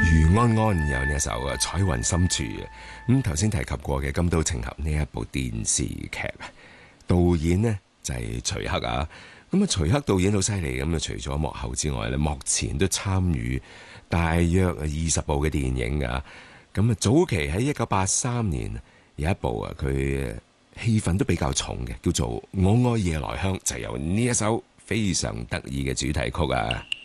余安安有呢一首《彩雲深處》咁頭先提及過嘅《金刀情俠》呢一部電視劇，導演呢就係徐克啊。咁啊，徐克導演好犀利，咁啊，除咗幕後之外咧，幕前都參與大約20部嘅電影噶。咁啊，早期喺1983年有一部啊，佢戲份都比較重嘅，叫做《我愛夜來香》，就由呢一首非常得意嘅主題曲啊。